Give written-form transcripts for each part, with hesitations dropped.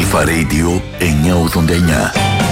Αλφα Radio 989.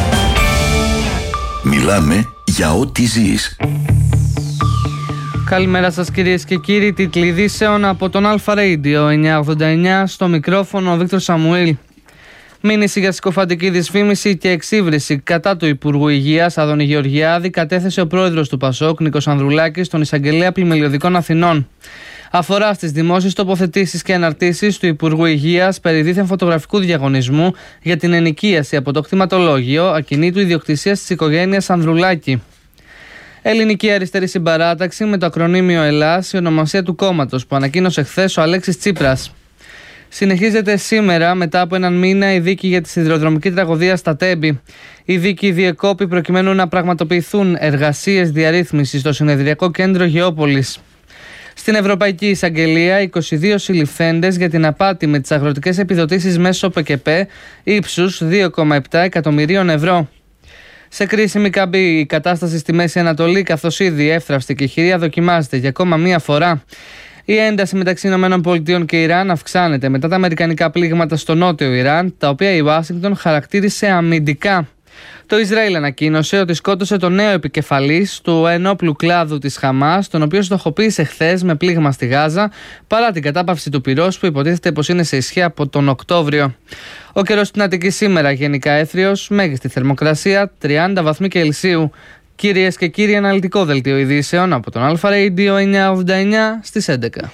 Μιλάμε για ό,τι ζεις. Καλημέρα σας κυρίες και κύριοι, τίτλοι ειδήσεων από τον Αλφα Radio 989, στο μικρόφωνο ο Βίκτορ Σαμουήλ. Μήνυση για συκοφαντική δυσφήμιση και εξύβριση κατά του Υπουργού Υγείας Άδωνη Γεωργιάδη κατέθεσε ο πρόεδρος του ΠΑΣΟΚ Νίκος Ανδρουλάκης στον Εισαγγελέα Πλημελιωδικών Αθηνών. Αφορά στις δημόσιες τοποθετήσεις και αναρτήσεις του Υπουργού Υγείας περί δίθεν φωτογραφικού διαγωνισμού για την ενοικίαση από το κτηματολόγιο ακινήτου ιδιοκτησίας της οικογένειας Ανδρουλάκη. Ελληνική Αριστερή Συμπαράταξη με το ακρονίμιο ΕΛΑΣ, η ονομασία του κόμματος που ανακοίνωσε χθες ο Αλέξης Τσίπρας. Συνεχίζεται σήμερα, μετά από έναν μήνα, η δίκη για τη σιδηροδρομική τραγωδία στα Τέμπη. Η δίκη διεκόπη προκειμένου να πραγματοποιηθούν εργασίες διαρρύθμισης στο συνεδριακό κέντρο Γεώπολης. Στην Ευρωπαϊκή Εισαγγελία, 22 συλληφθέντες για την απάτη με τις αγροτικές επιδοτήσεις μέσω ΠΚΠ ύψους 2,7 εκατομμυρίων ευρώ. Σε κρίσιμη καμπή η κατάσταση στη Μέση Ανατολή, καθώς ήδη εύθραυστη και η χειρία δοκιμάζεται για ακόμα μία φορά. Η ένταση μεταξύ ΗΠΑ και Ιράν αυξάνεται μετά τα αμερικανικά πλήγματα στο νότιο Ιράν, τα οποία η Ουάσιγκτον χαρακτήρισε αμυντικά. Το Ισραήλ ανακοίνωσε ότι σκότωσε τον νέο επικεφαλής του ενόπλου κλάδου της Χαμάς, τον οποίο στοχοποίησε χθες με πλήγμα στη Γάζα, παρά την κατάπαυση του πυρός που υποτίθεται πως είναι σε ισχύ από τον Οκτώβριο. Ο καιρός στην Αττική σήμερα γενικά έθριος, μέγιστη θερμοκρασία 30 βαθμοί Κελσίου. Κυρίες και κύριοι, αναλυτικό δελτίο ειδήσεων από τον Αλφα Radio 989 στις 11.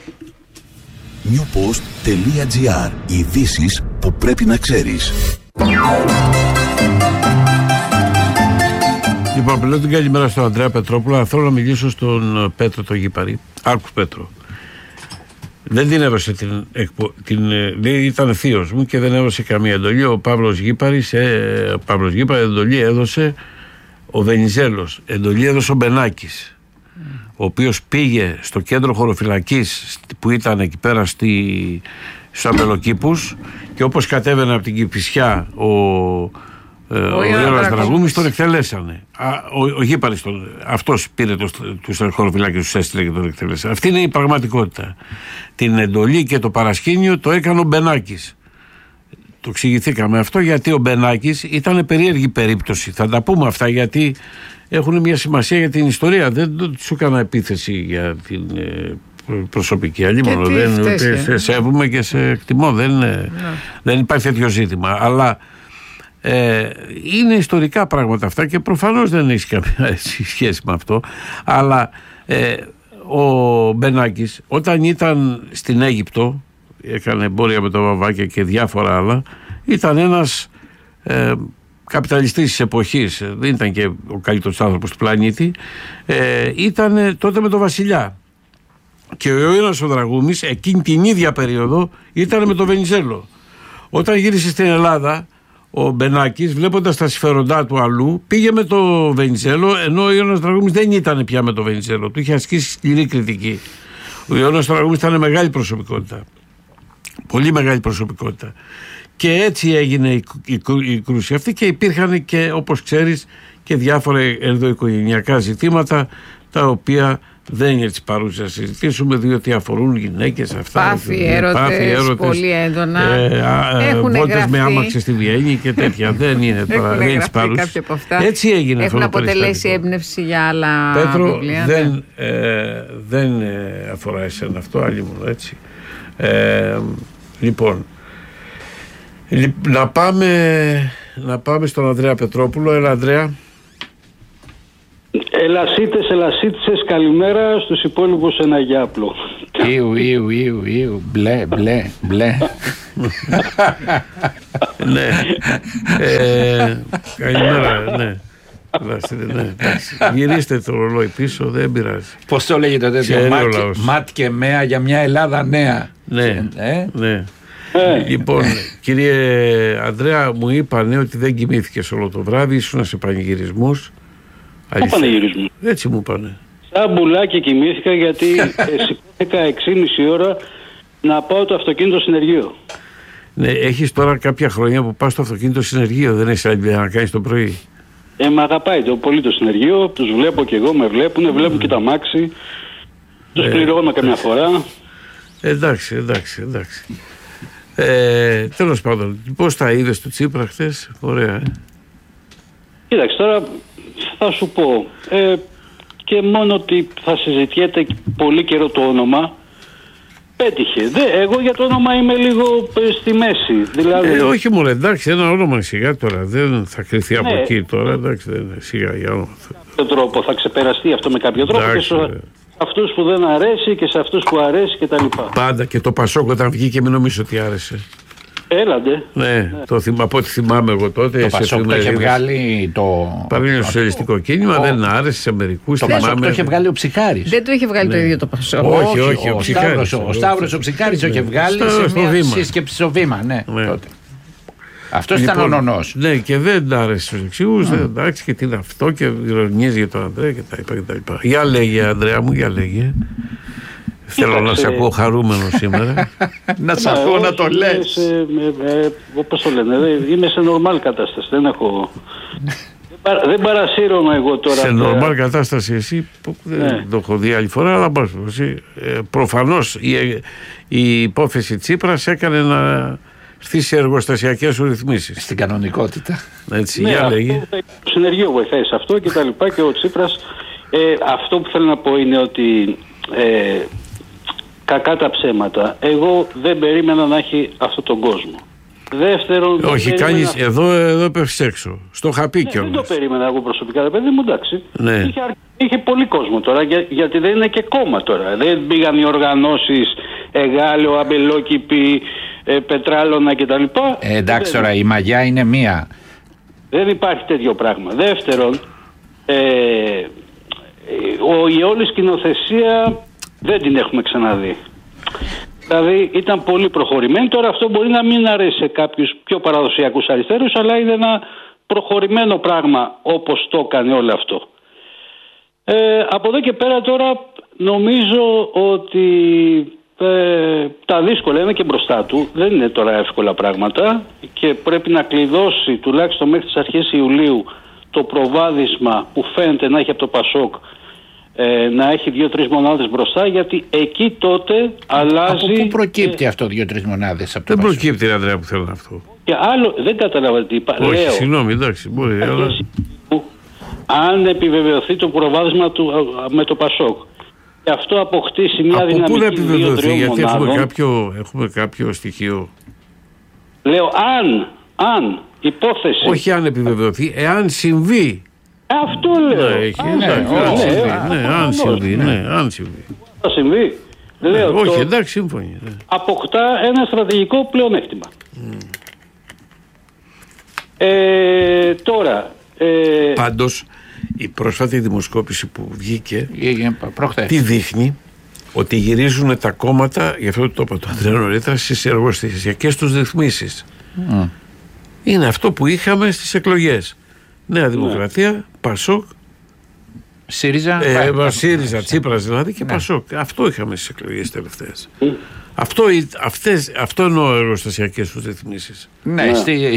newpost.gr. Ειδήσεις που πρέπει να ξέρεις. Λοιπόν, απειλώ την καλημέρα στον Ανδρέα Πετρόπουλο. Θέλω να μιλήσω στον Πέτρο το Γήπαρη. Άκους Πέτρο. Δεν την έδωσε ήταν θείος μου και δεν έδωσε καμία εντολή. Ο Παύλος Γήπαρης εντολή έδωσε ο Βενιζέλος. Εντολή έδωσε ο Μπενάκης, ο οποίος πήγε στο κέντρο χωροφυλακής που ήταν εκεί πέρα στους Αμπελοκήπους και όπως κατέβαινε από την Κηφισιά ο Ιώνας Δραγούμης, τον εκτελέσανε. Ο Γήπαρης αυτός πήρε τους χωροφυλάκες, τους έστειλε και τον εκτελέσανε. Αυτή είναι η πραγματικότητα. Την εντολή και το παρασκήνιο το έκανε ο Μπενάκης. Το εξηγηθήκαμε αυτό γιατί ο Μπενάκης ήταν περίεργη περίπτωση. Θα τα πούμε αυτά γιατί έχουν μια σημασία για την ιστορία. Δεν σου έκανα επίθεση για την προσωπική αλλήμωνο. Σε σέβομαι και σε εκτιμώ. Δεν υπάρχει τέτοιο ζήτημα. Αλλά είναι ιστορικά πράγματα αυτά και προφανώς δεν έχει καμία σχέση με αυτό. Αλλά ο Μπενάκης όταν ήταν στην Αίγυπτο, έκανε εμπόρια με τα βαβάκια και διάφορα άλλα, ήταν ένας καπιταλιστής της εποχής, δεν ήταν και ο καλύτερος άνθρωπος του πλανήτη, ήταν τότε με τον Βασιλιά και ο Ιώνας ο Δραγούμης εκείνη την ίδια περίοδο ήταν με τον Βενιζέλο. Όταν γύρισε στην Ελλάδα ο Μπενάκης, βλέποντας τα συμφέροντά του αλλού, πήγε με το Βενιζέλο, ενώ ο Ιώνας Δραγούμης δεν ήταν πια με το Βενιζέλο, του είχε ασκήσει σκληρή κριτική. Ο Ιώνας Δραγούμης ήταν μεγάλη προσωπικότητα, πολύ μεγάλη προσωπικότητα, και έτσι έγινε η κρούση αυτή και υπήρχαν και, όπως ξέρεις, και διάφορα ενδοοικογενειακά ζητήματα τα οποία δεν είναι έτσι παρούσα να συζητήσουμε, διότι αφορούν γυναίκες αυτά. Πάθη έρωτες, πολύ έντονα. Βόλτες με άμαξε στη Βιέννη και τέτοια. Δεν είναι τώρα, δεν είναι παρούσα. Έτσι έγινε αυτό. Έχουν αποτελέσει έμπνευση για άλλα Πέτρο, βιβλία. δεν αφορά εσένα αυτό, άλλη μόνο έτσι. Λοιπόν, να πάμε στον Ανδρέα Πετρόπουλο. Έλα, Ανδρέα. Ελασίτες, καλημέρα στους υπόλοιπους ένα γιάπλο. Ιου, μπλε. Ναι. Καλημέρα, ναι. Γυρίστε το ρολόι πίσω, δεν πειράζει. Πώς το λέγεται το τέτοιο, ματ και μέα για μια Ελλάδα νέα. Ναι. Λοιπόν, κύριε Ανδρέα, μου είπανε ότι δεν κοιμήθηκες όλο το βράδυ, ήσουν σε πανηγυρισμούς. Πού πανηγυρισμούς? Έτσι μου είπανε. Σαν μπουλάκι κοιμήθηκα γιατί σηκώθηκα 6,5 ώρα να πάω το αυτοκίνητο συνεργείο. Ναι, έχεις τώρα κάποια χρόνια που πας στο αυτοκίνητο συνεργείο, δεν έχεις άλλη δουλειά να κάνεις το πρωί? Μ' αγαπάει πολύ το συνεργείο, τους βλέπω και εγώ, με βλέπουν και τα μάξι, τους πληρώνω καμιά φορά. Εντάξει. Τέλος πάντων, πώς τα είδες το Τσίπρα χθες? Ωραία. Κοίταξε, τώρα θα σου πω. Και μόνο ότι θα συζητιέται πολύ καιρό το όνομα, πέτυχε. Εγώ για το όνομα είμαι λίγο στη μέση. Δηλαδή... όχι μόνο, εντάξει, ένα όνομα σιγά τώρα. Δεν θα κρυθεί από εκεί τώρα. Εντάξει, δεν είναι σιγά για όνομα. Με τρόπο θα ξεπεραστεί αυτό με κάποιο τρόπο. Εντάξει, και σε αυτούς που δεν αρέσει και σε αυτούς που αρέσει κτλ. Πάντα και το Πασόκ όταν βγήκε, μην νομίζω ότι άρεσε. Έλαντε. Ναι, από ό,τι θυμάμαι εγώ τότε. Το Πασόκ το είχε βγάλει το. Παρήνιο σοσιαλιστικό κίνημα, δεν άρεσε σε μερικούς. Το Πασόκ το είχε βγάλει ο Ψιχάρης. Δεν το είχε βγάλει το ίδιο το Πασόκ. Όχι, ο Ψιχάρης. Ο Σταύρος ο Ψιχάρης το είχε βγάλει σε μια σύσκεψη στο Βήμα. Τότε. Αυτός ήταν ο νονός. Ναι, και δεν άρεσε στους δεξιούς. Εντάξει, και τι είναι αυτό, και ηρωνίες για τον Ανδρέα κτλ. Για λέγε, Ανδρέα μου, για λέγε. Θέλω να σε ακούω χαρούμενο σήμερα. Να σε ακούω να το λες. Όπως το λένε, είμαι σε νορμάλ κατάσταση. Δεν παρασύρωμαι εγώ τώρα. Σε νορμάλ κατάσταση εσύ, δεν το έχω δει άλλη φορά, αλλά προφανώς η υπόθεση Τσίπρας έκανε να στήσει εργοστασιακές σου ρυθμίσεις. Στην κανονικότητα. Έτσι, για λέγε. Το συνεργείο βοηθάει σε αυτό και τα λοιπά, και ο Τσίπρας. Αυτό που θέλω να πω είναι ότι κακά τα ψέματα. Εγώ δεν περίμενα να έχει αυτόν τον κόσμο. Δεύτερον. Όχι, κάνεις. Εδώ πέφτεις έξω. Στο είχα πει κιόλας. Δεν το περίμενα εγώ προσωπικά, παιδί μου, εντάξει. Ναι. Είχε πολύ κόσμο τώρα, γιατί δεν είναι και κόμμα τώρα. Δεν πήγαν οι οργανώσεις Εγάλεο, Αμπελόκηπη, Πετράλωνα κτλ. Εντάξει, τώρα η μαγιά είναι μία. Δεν υπάρχει τέτοιο πράγμα. Δεύτερον, η όλη σκηνοθεσία δεν την έχουμε ξαναδεί. Δηλαδή ήταν πολύ προχωρημένη. Τώρα αυτό μπορεί να μην αρέσει σε κάποιους πιο παραδοσιακούς αριστερούς, αλλά είναι ένα προχωρημένο πράγμα όπως το έκανε όλο αυτό. Από εδώ και πέρα τώρα νομίζω ότι τα δύσκολα είναι και μπροστά του. Δεν είναι τώρα εύκολα πράγματα και πρέπει να κλειδώσει τουλάχιστον μέχρι τις αρχές Ιουλίου το προβάδισμα που φαίνεται να έχει από το Πασόκ, να έχει 2-3 μονάδες μπροστά, γιατί εκεί τότε αλλάζει. Από πού προκύπτει αυτό 2-3 μονάδες από το Δεν Πασόκ? προκύπτει, Ανδρέα, που θέλω αυτό. Και άλλο, δεν καταλαβαίνω τι είπα. Όχι, συγγνώμη, εντάξει, μπορεί. Αλλά... Αν επιβεβαιωθεί το προβάδισμα του με το Πασόκ και αυτό αποκτήσει μια δυναμική. Από πού να επιβεβαιωθεί, γιατί μονάδων, έχουμε κάποιο στοιχείο. Λέω αν υπόθεση. Όχι αν επιβεβαιωθεί, εάν συμβεί. Αυτό λέω. Αν συμβεί. Θα συμβεί. Λέω, όχι, εντάξει, σύμφωνοι. Αποκτά ένα στρατηγικό πλεονέκτημα. Τώρα. Πάντως, η πρόσφατη δημοσκόπηση που βγήκε προχθές, τι δείχνει? Ότι γυρίζουν τα κόμματα, γι' αυτό το είπα το Ανδρέα νωρίτερα, στις εργοστασιακές τους ρυθμίσεις. Είναι αυτό που είχαμε στις εκλογές. Νέα Δημοκρατία, Πασόκ, ΣΥΡΙΖΑ, Τσίπρας δηλαδή και Πασόκ. Αυτό είχαμε στις εκλογές τελευταίες. Αυτό εννοώ εργοστασιακές τους ρυθμίσεις. Ναι,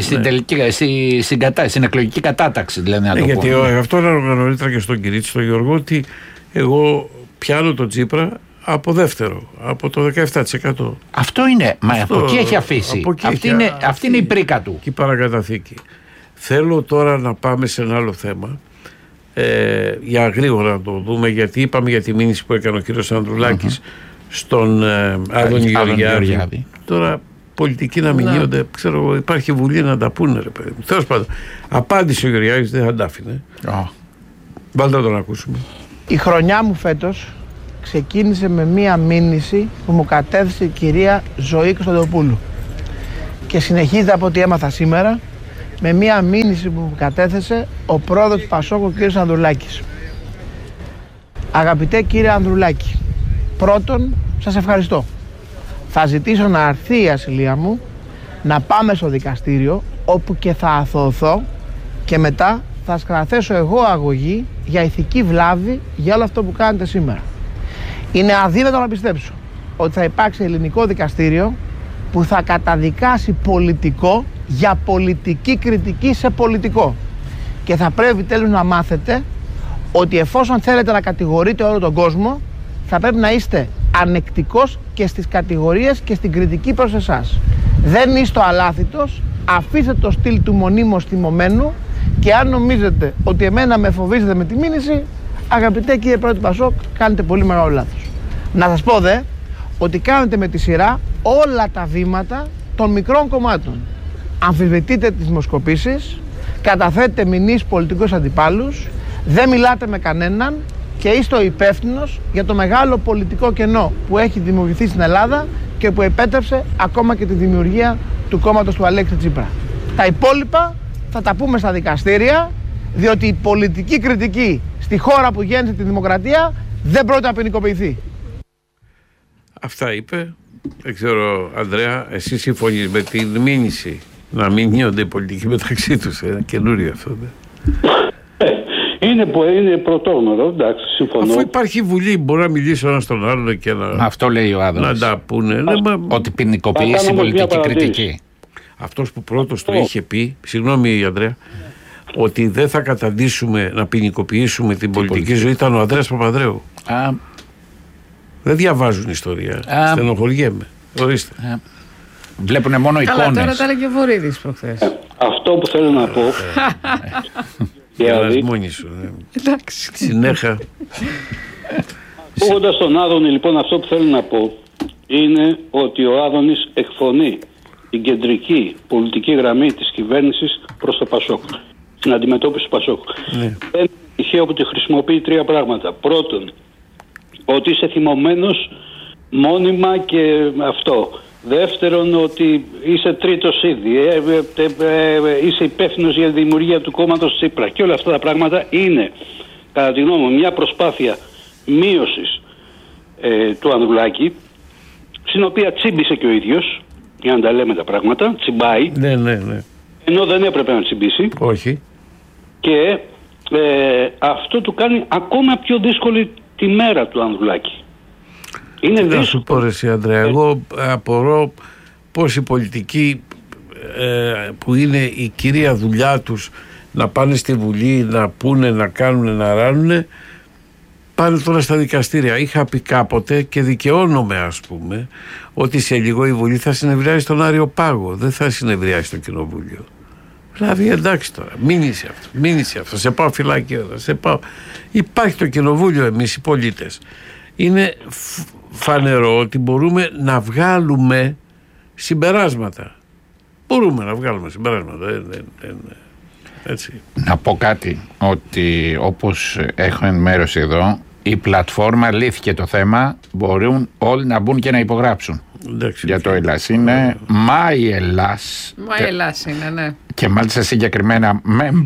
στην εκλογική κατάταξη δηλαδή. Γιατί αυτό έλεγα νωρίτερα και στον Κυρίτσι, στον Γιώργο, ότι εγώ πιάνω τον Τσίπρα από δεύτερο, από το 17%. Αυτό είναι, μα από εκεί έχει αφήσει. Αυτή είναι η πρίκα του. Και η παρακαταθήκη. Θέλω τώρα να πάμε σε ένα άλλο θέμα, για γρήγορα να το δούμε, γιατί είπαμε για τη μήνυση που έκανε ο κύριος Ανδρουλάκης στον Άδωνη Γεωργιάδη. Τώρα πολιτικοί να μην γίνονται, ξέρω εγώ, υπάρχει βουλή να τα πούνε, ρε παιδί μου. Τέλος πάντων, απάντησε ο Γεωργιάδης, δεν θα τα άφηνε. Βάλτε να τον ακούσουμε. Η χρονιά μου φέτος ξεκίνησε με μία μήνυση που μου κατέθεσε η κυρία Ζωή Κωνσταντοπούλου και συνεχίζεται από ό,τι έμαθα σήμερα με μία μήνυση που μου κατέθεσε ο πρόεδρος του Πασόκ, ο κύριος Ανδρουλάκης. Αγαπητέ κύριε Ανδρουλάκη, πρώτον σας ευχαριστώ. Θα ζητήσω να αρθεί η ασυλία μου, να πάμε στο δικαστήριο όπου και θα αθωωθώ και μετά θα σας καταθέσω εγώ αγωγή για ηθική βλάβη για όλο αυτό που κάνετε σήμερα. Είναι αδύνατο να πιστέψω ότι θα υπάρξει ελληνικό δικαστήριο που θα καταδικάσει πολιτικό για πολιτική κριτική σε πολιτικό. Και θα πρέπει τέλος να μάθετε ότι εφόσον θέλετε να κατηγορείτε όλο τον κόσμο, θα πρέπει να είστε ανεκτικός και στις κατηγορίες και στην κριτική προς εσάς. Δεν είστε ο αλάθητος, αφήστε το στυλ του μονίμως θυμωμένου και αν νομίζετε ότι εμένα με φοβίζετε με τη μήνυση, αγαπητέ κύριε Πρόεδρε του Πασόκ, κάνετε πολύ μεγάλο λάθος. Να σας πω ότι κάνετε με τη σειρά όλα τα βήματα των μικρών κομμάτων. Αμφισβητείτε τις δημοσκοπήσεις, καταθέτετε μηνύσεις πολιτικούς αντιπάλους, δεν μιλάτε με κανέναν και είστε ο υπεύθυνος για το μεγάλο πολιτικό κενό που έχει δημιουργηθεί στην Ελλάδα και που επέτρεψε ακόμα και τη δημιουργία του κόμματος του Αλέξη Τσίπρα. Τα υπόλοιπα θα τα πούμε στα δικαστήρια, διότι η πολιτική κριτική στη χώρα που γέννησε τη δημοκρατία δεν πρόκειται να ποινικοποιηθεί. Αυτά είπε. Δεν ξέρω, Ανδρέα, εσύ συμφωνείς με την μήνυση να μην γίνονται οι πολιτικοί μεταξύ τους? Καινούριο αυτό. Είναι πρωτόγνωρο, εντάξει, συμφωνώ. Αφού υπάρχει Βουλή, μπορεί να μιλήσει ένα στον άλλον και να. Αυτό λέει ο Άδωνης. Να τα πούνε. Ότι ποινικοποιήσει πολιτική κριτική. Αυτός που πρώτος το είχε πει, συγγνώμη Ανδρέα, ότι δεν θα καταντήσουμε να ποινικοποιήσουμε την πολιτική ζωή, ήταν ο Ανδρέας Παπανδρέου. Δεν διαβάζουν ιστορία. Στενοχωριέμαι. Ορίστε. Βλέπουνε μόνο εικόνες. Αλλά τώρα τα έλεγε ο Βορύδης προχθές. Αυτό που θέλω να πω. Για μόνοι σου. Εντάξει. Συνέχα. Ακούγοντας τον Άδωνη, λοιπόν, αυτό που θέλω να πω είναι ότι ο Άδωνης εκφωνεί την κεντρική πολιτική γραμμή της κυβέρνησης προς το Πασόκ, στην αντιμετώπιση του Πασόκ. Ναι. Είναι τυχαίο που τη χρησιμοποιεί τρία πράγματα. Πρώτον, ότι είσαι θυμωμένος μόνιμα και αυτό. Δεύτερον, ότι είσαι τρίτος ήδη, είσαι υπεύθυνος για τη δημιουργία του κόμματος Τσίπρα. Και όλα αυτά τα πράγματα είναι, κατά τη γνώμη μου, μια προσπάθεια μείωσης του Ανδρουλάκη, στην οποία τσίμπησε και ο ίδιος, για να τα λέμε τα πράγματα, τσιμπάει, ναι. ενώ δεν έπρεπε να τσιμπήσει. Όχι. Και αυτό του κάνει ακόμα πιο δύσκολη τη μέρα του Ανδρουλάκη. Είναι δύσκολο. Να σου πω ρε εσύ, Ανδρέα, εγώ απορώ πώς οι πολιτικοί που είναι η κυρία δουλειά τους να πάνε στη Βουλή, να πούνε, να κάνουν, να ράνουν, πάνε τώρα στα δικαστήρια. Είχα πει κάποτε και δικαιώνομαι, ας πούμε, ότι σε λίγο η Βουλή θα συνεδριάσει στον Άριο Πάγο, δεν θα συνεδριάσει στο Κοινοβούλιο. Δηλαδή εντάξει τώρα, μείνησε αυτό, σε πάω φυλάκιο, σε πάω. Υπάρχει το Κοινοβούλιο, εμείς οι πολίτες. Είναι φανερό ότι μπορούμε να βγάλουμε συμπεράσματα. Έτσι. Να πω κάτι, ότι όπως έχω ενημέρωση εδώ, η πλατφόρμα λύθηκε το θέμα, μπορούν όλοι να μπουν και να υπογράψουν. Εντάξει, για το Ελλάς. Είναι MyEllas. MyEllas είναι, ναι. Και μάλιστα συγκεκριμένα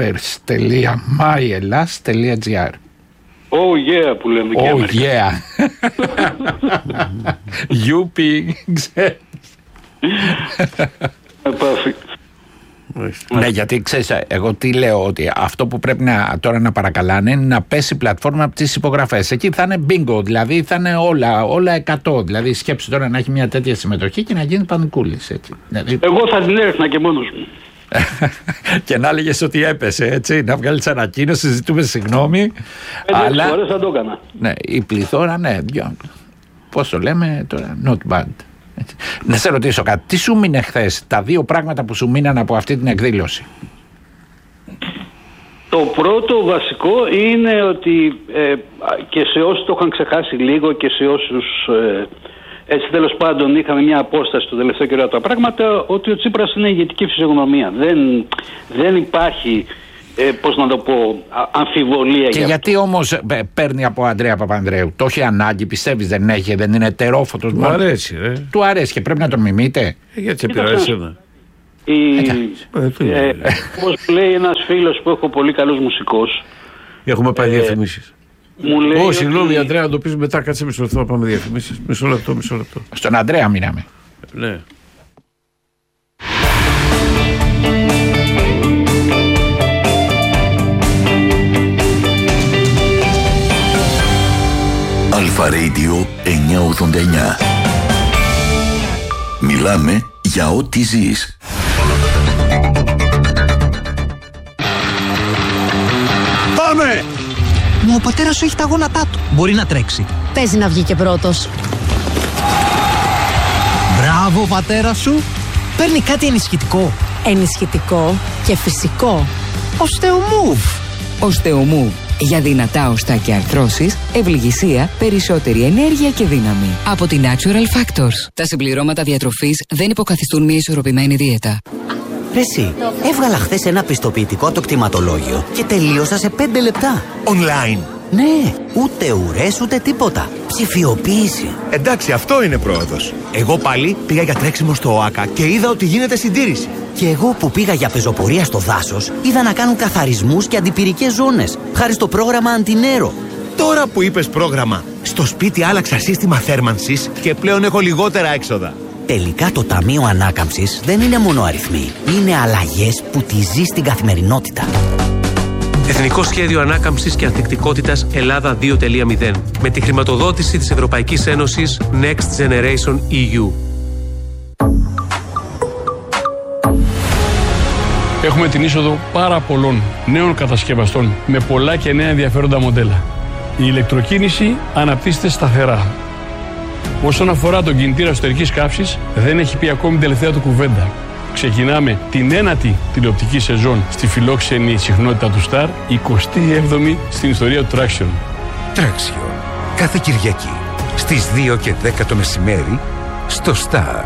members.myellas.gr. Oh yeah που λέμε και Oh yeah. Γιούπι, ξέρεις. Ναι, γιατί ξέρεις, εγώ τι λέω, ότι αυτό που πρέπει τώρα να παρακαλάνε είναι να πέσει η πλατφόρμα από τις υπογραφές. Εκεί θα είναι bingo, δηλαδή θα είναι όλα 100. Δηλαδή σκέψου τώρα να έχει μια τέτοια συμμετοχή και να γίνει πανικούλης, έτσι. Δηλαδή... Εγώ θα την έριχνα και μόνος μου. Και να έλεγες ότι έπεσε, έτσι, να βγάλεις ανακοίνωση, ζητούμε συγγνώμη. Αλλά φορές θα το έκανα. Ναι, η πληθώρα, ναι, πώς το λέμε τώρα, not bad. Έτσι. Να σε ρωτήσω κάτι, τι σου μείνε χθες, τα δύο πράγματα που σου μείναν από αυτή την εκδήλωση? Το πρώτο βασικό είναι ότι και σε όσους το είχαν ξεχάσει λίγο και σε όσους έτσι τέλος πάντων είχαμε μια απόσταση το τελευταίο καιρό από τα πράγματα, ότι ο Τσίπρας είναι ηγετική φυσιογνωμία. Δεν υπάρχει, πώς να το πω, αμφιβολία. Και γιατί όμως παίρνει από Ανδρέα Παπανδρέου? Το έχει ανάγκη, πιστεύεις? Δεν έχει, δεν είναι τερόφωτος? Του αρέσει, Του αρέσει και πρέπει να τον μιμείτε. Γιατί επηρεάζει ένα. Όπως λέει ένας φίλος που έχω πολύ καλός μουσικός. Έχουμε πάει διαφημίσεις. Συγγνώμη, Ανδρέα, να το πεις μετά, κάτσε μισό λεπτό να πάμε διαφημίσεις. Μισό λεπτό. Στον Ανδρέα μείναμε. Ναι. Αλφα Radio 989. Μιλάμε για ό,τι ζεις. Πάμε! Μα ο πατέρας σου έχει τα γόνατά του. Μπορεί να τρέξει. Παίζει να βγει και πρώτος. Μπράβο πατέρα σου. παίρνει κάτι ενισχυτικό? Ενισχυτικό και φυσικό. Osteomove. Osteomove. Για δυνατά οστά και αρθρώσεις, ευληγησία, περισσότερη ενέργεια και δύναμη. Από τη Natural Factors. Τα συμπληρώματα διατροφής δεν υποκαθιστούν μια ισορροπημένη δίαιτα. Ρε εσύ, έβγαλα χθες ένα πιστοποιητικό από το κτηματολόγιο και τελείωσα σε 5 λεπτά. Online. Ναι, ούτε ουρές ούτε τίποτα. Ψηφιοποίηση. Εντάξει, αυτό είναι πρόοδος. Εγώ πάλι πήγα για τρέξιμο στο ΟΑΚΑ και είδα ότι γίνεται συντήρηση. Και εγώ που πήγα για πεζοπορία στο δάσος, είδα να κάνουν καθαρισμούς και αντιπυρικές ζώνες. Χάρη στο πρόγραμμα Αντινέρο. Τώρα που είπες πρόγραμμα, στο σπίτι άλλαξα σύστημα θέρμανσης και πλέον έχω λιγότερα έξοδα. Τελικά το Ταμείο Ανάκαμψης δεν είναι μόνο αριθμοί. Είναι αλλαγές που τη ζει στην καθημερινότητα. Εθνικό Σχέδιο Ανάκαμψης και Ανθεκτικότητας Ελλάδα 2.0. Με τη χρηματοδότηση της Ευρωπαϊκής Ένωσης Next Generation EU. Έχουμε την είσοδο πάρα πολλών νέων κατασκευαστών με πολλά και νέα ενδιαφέροντα μοντέλα. Η ηλεκτροκίνηση αναπτύσσεται σταθερά. Όσον αφορά τον κινητήρα εσωτερικής καύσης, δεν έχει πει ακόμη την τελευταία του κουβέντα. Ξεκινάμε την 9η τηλεοπτική σεζόν στη φιλόξενη συχνότητα του Star, 27η στην ιστορία του Traction. Traction. Κάθε Κυριακή στις 2 και 10 το μεσημέρι στο Star.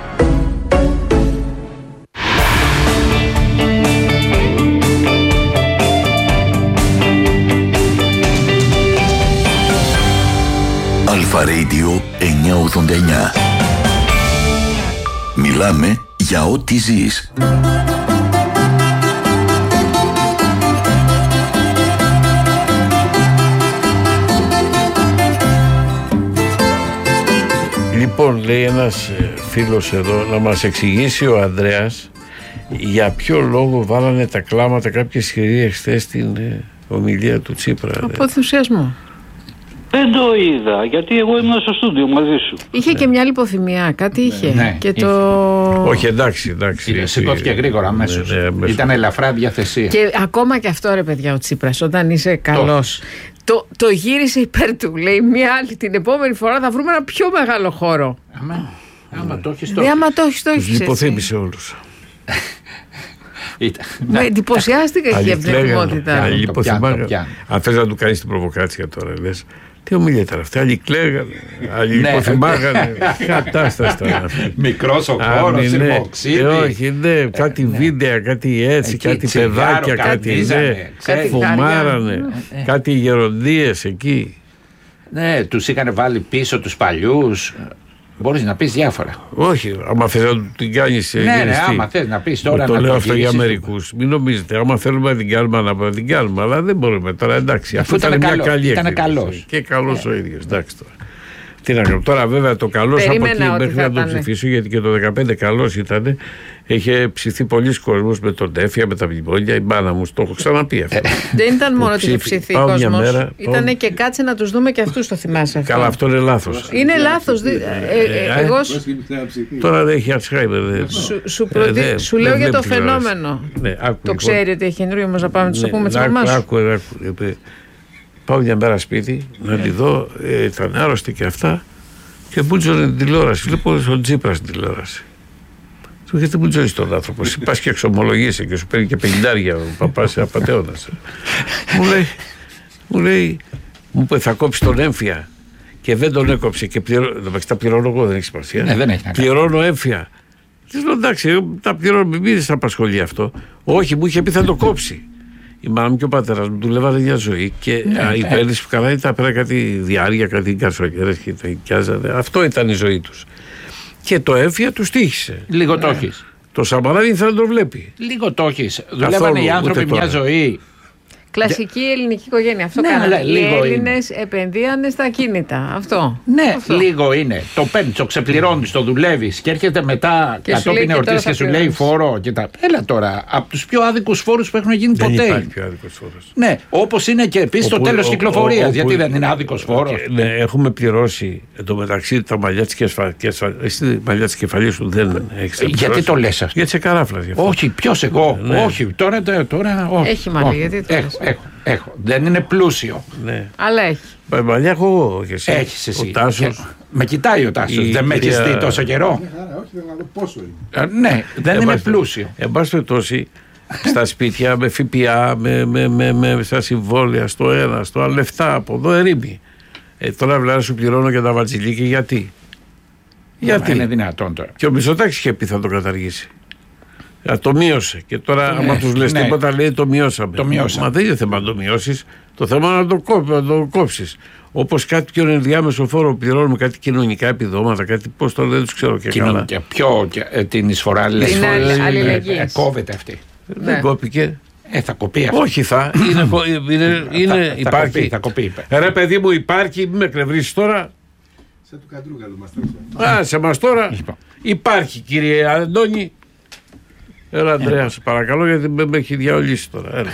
Αλφα Radio 989. Μιλάμε για ό,τι ζεις. Λοιπόν, λέει ένας φίλος εδώ να μας εξηγήσει ο Ανδρέας για ποιο λόγο βάλανε τα κλάματα κάποιες κυρίες χθες στην ομιλία του Τσίπρα. Από ενθουσιασμό. Δεν το είδα, γιατί εγώ ήμουν στο στούντιο μαζί σου. Είχε και μια λιποθυμία, κάτι είχε. Ναι, και είχε. Όχι, εντάξει. Σηκώθηκε γρήγορα αμέσως. Ναι, ήταν ελαφρά διαθεσία. Και ακόμα και αυτό, ρε παιδιά, ο Τσίπρας, όταν είσαι καλός, το γύρισε υπέρ του. Λέει μια άλλη, την επόμενη φορά θα βρούμε ένα πιο μεγάλο χώρο. Άμα το έχεις το έχεις. Τους λιποθύμησε όλους. Με εντυπωσιάστηκα και η ευνηδιότητα. Αν θες να του κάνεις την προβοκάτσια τώρα, λες, τι ομιλία ήταν αυτή, άλλοι κλαίγανε, άλλοι υποθυμάγανε, κατάσταση τώρα αυτή. Μικρός ο χώρος, ξύδι. Όχι, ναι, κάτι βίντεο, κάτι έτσι, κάτι παιδάκια, κάτι φουμάρανε, κάτι γεροντίες εκεί. Ναι, τους είχαν βάλει πίσω τους παλιούς. Μπορείς να πεις διάφορα. Όχι, άμα θες να την κάνεις. Ναι, άμα θες να πεις τώρα. Το λέω αυτό για μερικούς. Μην νομίζετε, άμα θέλουμε να την κάνουμε, να την κάνουμε. Αλλά δεν μπορούμε τώρα, εντάξει. Αφού ήταν μια καλή εκδήλωση. Ήταν καλός. Και καλός ο ίδιος. Εντάξει τώρα. Τι να κάνω. Τώρα βέβαια το καλός από εκεί μέχρι να το ψηφίσω, γιατί και το 2015 καλός ήταν. Είχε ψηθεί πολλοί κόσμος με τον Τέφια, με τα μνημόνια. Η μπάνα μου το έχω ξαναπεί αυτό. Δεν ήταν μόνο ότι είχε ψηθεί κόσμος. Ήτανε και κάτσε να τους δούμε και αυτούς, το θυμάσαι αυτό. Καλά, αυτό είναι λάθος. Είναι λάθος. Τώρα δεν έχει Αλτσχάιμερ. Σου λέω για το φαινόμενο. Το ξέρει ότι έχει καινούριο, όμως να πάμε να τους πούμε τις μαμάς σου. Πάω μια μέρα σπίτι να τη δω, ήταν άρρωστη και αυτά και μπούτζωνε την τηλεόραση. Βλέπω τον Τσίπρα στην τηλεόραση. Του γιατί μου τζόεις τον άνθρωπο, εσύ πας και εξομολογείσαι και σου παίρνει και 50 ο παπάς απατεώνας. Μου λέει, θα κόψει τον έμφυα και δεν τον έκοψε και τα πληρώνω εγώ, δεν έχει σημασία. Ναι, δεν έχει να κάνει. Πληρώνω έμφυα. Της λέω εντάξει, τα πληρώνω, μην σε απασχολεί αυτό. Όχι, μου είχε πει θα το κόψει. Η μάνα μου και ο πατέρας μου δουλεύανε μια ζωή και η πέρυσι που καλά ήταν πέρα κάτι διάρκεια, κάτι καρσοκέρες και τα οικιάζανε. Αυτό ήταν η ζωή τους. Και το έμφυα τους τύχησε. Λίγο το έχεις. Το Σαμαράδι θα το βλέπει. Λίγο το έχεις. Δουλεύανε οι άνθρωποι μια ζωή. Κλασική ελληνική οικογένεια. Αυτό κάνανε. Οι Έλληνες επενδύανε στα ακίνητα. Αυτό. Ναι, αυτό. Λίγο είναι. Το παίρνεις, το ξεπληρώνεις, το δουλεύεις και έρχεται μετά κατόπιν εορτής και σου λέει φόρο και τα. Έλα τώρα, από τους πιο άδικους φόρους που έχουν γίνει ποτέ. Δεν υπάρχει πιο άδικος φόρος. Ναι, όπως είναι και επίσης το τέλος κυκλοφορίας. Γιατί δεν είναι άδικος φόρος. Ναι, έχουμε πληρώσει εντωμεταξύ τα μαλλιά της κεφαλής. Εσύ τα μαλλιά της κεφαλής σου δεν έχεις. Γιατί το λες αυτό. Γιατί σε καράφλα. Όχι, ποιος εγώ. Όχι, τώρα. Έχει μαλλιά, γιατί το λες. Έχω. Δεν είναι πλούσιο. Ναι. Αλλά έχει. Παλιά έχω εγώ. Έχεις εσύ. Ο Τάσος. Με κοιτάει ο Τάσος. Δεν με έχεις δει τόσο καιρό. Όχι, δεν να δω πόσο είναι. Ναι, δεν είναι πλούσιο. Εν πάση περιπτώσει, στα σπίτια με ΦΠΑ, με στα συμβόλαια, στο ένα, στο άλλο, λεφτά από εδώ ερήμη. Τώρα βλέπει σου πληρώνω για τα βατζιλίκια γιατί. Γιατί είναι δυνατόν τώρα. Και ο Μητσοτάκης είχε πει θα το καταργήσει. Το μείωσε. Και τώρα, άμα του λες τίποτα, λέει το μειώσαμε. Μα δεν είναι θέμα να το μειώσει. Το θέμα είναι να το κόψει. Όπως κάτι πιο ενδιάμεσο φόρο πληρώνουμε, κάτι κοινωνικά επιδόματα, κάτι πώς το δεν του ξέρω και καλά. Πιο την εισφορά αλληλεγγύης. Κόβεται αυτή. Δεν κόπηκε. Θα κοπεί αυτό. Όχι θα. Υπάρχει. Θα κοπεί. Ρε παιδί μου, υπάρχει. Μην με κρευρίσει τώρα. Σε του Καντρούγκαλου μας σε μας τώρα. Υπάρχει, κύριε Αντώνη. Έλα, Ανδρέα, σε παρακαλώ, γιατί με έχει διαολύσει τώρα. Έλα.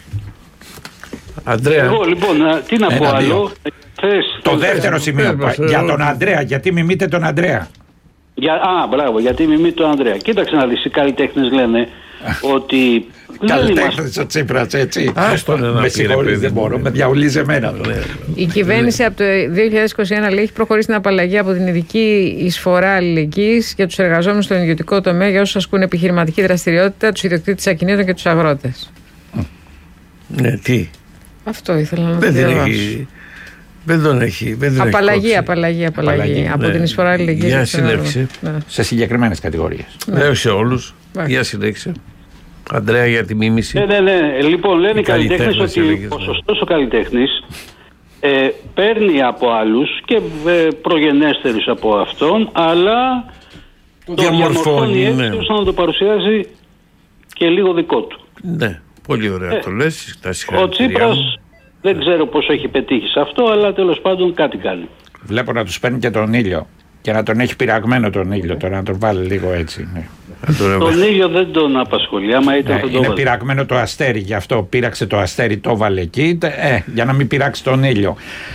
Αντρέα. Εγώ λοιπόν, τι να πω άλλο. Το δεύτερο σημείο για τον Ανδρέα, γιατί μιμείτε τον Ανδρέα. Μπράβο, γιατί μιμείτε τον Ανδρέα. Κοίταξε να δεις, οι καλλιτέχνες λένε ότι. Καλλιτέχνες ο Τσίπρας, έτσι. Με συγχωρείς, δεν μπορώ, με διαολύζει εμένα. Η κυβέρνηση από το 2021 λέει έχει προχωρήσει στην απαλλαγή από την ειδική εισφορά αλληλεγγύης για τους εργαζόμενους στον ιδιωτικό τομέα για όσους ασκούν επιχειρηματική δραστηριότητα, τους ιδιοκτήτες ακινήτων και τους αγρότες. Ναι, τι. Αυτό ήθελα να διαβάσω. Δεν τον έχει. Απαλλαγή από την εισφορά αλληλεγγύης. Για συνέχισε. Σε συγκεκριμένες κατηγορίες. Δεν σε όλους. Για συνέχισε. Ανδρέα, για τη μίμηση. Ναι. Λοιπόν, λένε οι καλλιτέχνες ότι ο ποσοστός ο καλλιτέχνης παίρνει από άλλους και προγενέστερους από αυτόν, αλλά το διαμορφώνει έτσι ώστε να το παρουσιάζει και λίγο δικό του. Ναι, πολύ ωραία το λες. Ο Τσίπρας δεν ξέρω πώς έχει πετύχει σε αυτό, αλλά τέλος πάντων κάτι κάνει. Βλέπω να τους παίρνει και τον ήλιο και να τον έχει πειραγμένο τον ήλιο τώρα, να τον βάλει λίγο έτσι. Ναι. Τον ήλιο δεν τον απασχολεί, άμα ήταν είναι πειραγμένο το αστέρι, γι' αυτό πήραξε το αστέρι, το βάλε εκεί, για να μην πειράξει τον ήλιο.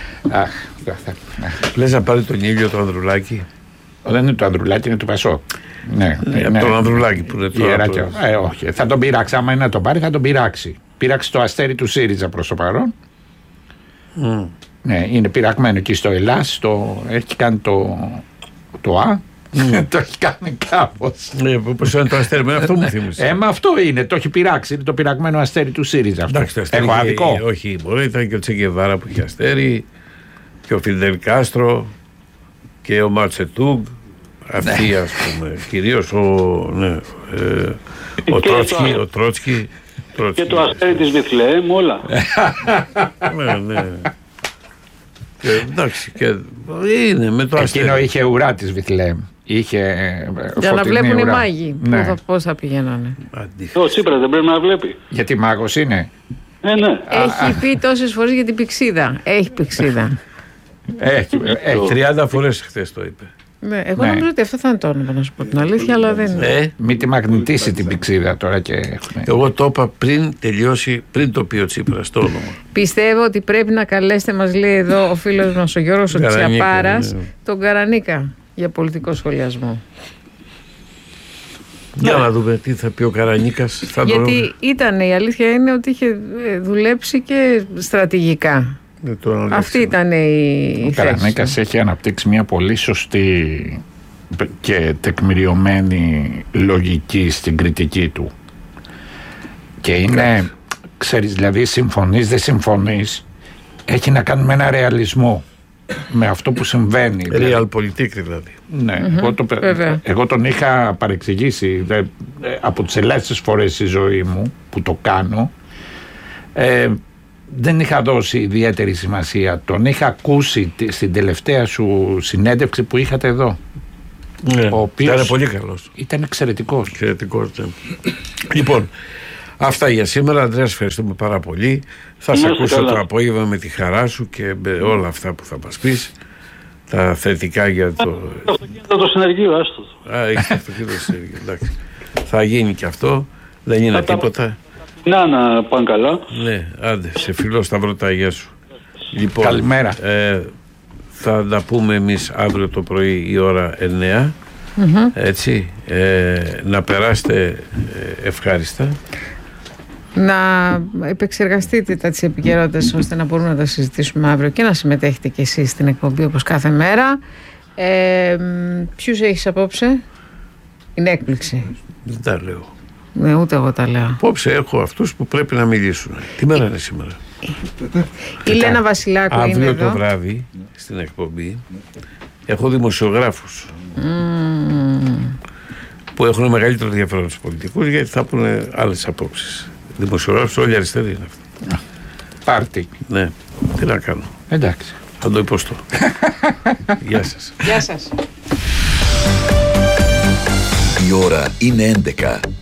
Λες να πάρει τον ήλιο το Ανδρουλάκη. Δεν είναι το Ανδρουλάκη, είναι το Πασόκ. Ναι, τον Ανδρουλάκη που είναι το όχι, θα τον πειράξει, άμα είναι να τον πάρει θα τον πειράξει. Πήραξε το αστέρι του ΣΥΡΙΖΑ προς το παρόν. Ναι, είναι πειραγμένο εκεί στο Ελλάς, έχει κάνει το Α. Το έχει κάνει κάπως. Πώς είναι το αστέρι, αυτό μου θύμισε. Μα αυτό είναι, το έχει πειράξει. Είναι το πειραγμένο αστέρι του ΣΥΡΙΖΑ. Εντάξει, έχω αδικό. Όχι, μπορεί, ήταν και ο Τσεκεβάρα που είχε αστέρι, και ο Φιντελ και ο Ματσετούγκ. Αυτοί, ας πούμε. Κυρίως ο Τρότσκι. Και το αστέρι της Βιθλεέμ, όλα. Ναι. Εντάξει, είναι με το αστέρι. Εκείνο είχε ουρά της Βιθλεέμ. Για να βλέπουν οι μάγοι πώς θα πηγαίνανε. Ο Τσίπρας δεν πρέπει να βλέπει. Γιατί μάγος είναι. Ναι. Έχει πει τόσες φορές για την πηξίδα. Έχει πηξίδα. Έχει 30 φορές χθες το είπε. Ναι, εγώ νομίζω ότι αυτό θα είναι το όνομα, να σου πω την αλήθεια, αλλά δεν είναι. Μην τη μαγνητήσει την πηξίδα τώρα και. Εγώ το είπα πριν το πει ο Τσίπρας το όνομα. Πιστεύω ότι πρέπει να καλέσετε, μας λέει εδώ ο φίλος μας ο Γιώργος ο Τσιαπάρας, τον Καρανίκα για πολιτικό σχολιασμό. Για να δούμε τι θα πει ο Καρανίκας. Γιατί η αλήθεια είναι ότι είχε δουλέψει και στρατηγικά. Αυτή ήταν η θέση. Ο Καρανίκας έχει αναπτύξει μια πολύ σωστή και τεκμηριωμένη λογική στην κριτική του. Και είναι, ξέρεις, δηλαδή συμφωνείς, δεν συμφωνείς, έχει να κάνει με ένα ρεαλισμό, με αυτό που συμβαίνει. Realpolitik δηλαδή. Ναι, εγώ τον είχα παρεξηγήσει από τις ελάχιστες φορές στη ζωή μου που το κάνω. Δεν είχα δώσει ιδιαίτερη σημασία. Τον είχα ακούσει στην τελευταία σου συνέντευξη που είχατε εδώ. Ναι, ο οποίος ήταν πολύ καλός. Ήταν εξαιρετικός. Λοιπόν, αυτά για σήμερα. Ανδρέα, ευχαριστούμε πάρα πολύ. Θα σε ακούσω το απόγευμα με τη χαρά σου και με όλα αυτά που θα μας πεις. Τα θετικά για το... Το αυτοκίνητο το συνεργείο, άστο. Έχεις το αυτοκίνητο το συνεργείο, εντάξει. Θα γίνει και αυτό. Δεν είναι τίποτα. Να πάνε καλά. Ναι, άντε, σε φιλώ Σταυρό, γεια σου. Λοιπόν, καλημέρα. Θα τα πούμε εμείς αύριο το πρωί η ώρα 9. Έτσι, να περάσετε ευχάριστα. να επεξεργαστείτε τα της επικαιρότητας ώστε να μπορούμε να τα συζητήσουμε αύριο και να συμμετέχετε και εσείς στην εκπομπή όπως κάθε μέρα. Ποιους έχεις απόψε? Είναι έκπληξη. Δεν τα λέω. Ναι, ούτε εγώ τα λέω. Απόψε έχω αυτούς που πρέπει να μιλήσουν. Τι μέρα είναι σήμερα? Η Λένα Βασιλάκου είναι αύριο εδώ. το βράδυ στην εκπομπή έχω δημοσιογράφους που έχουν μεγαλύτερο ενδιαφέρον στους πολιτικούς, γιατί θα πούνε άλλες απόψεις. Δημοσιογράφους όλοι αριστεροί είναι αυτοί. Πάρτι. Ναι, τι να κάνω. Εντάξει. Θα το υποστώ. Γεια σας. Γεια σας. Η ώρα είναι 11.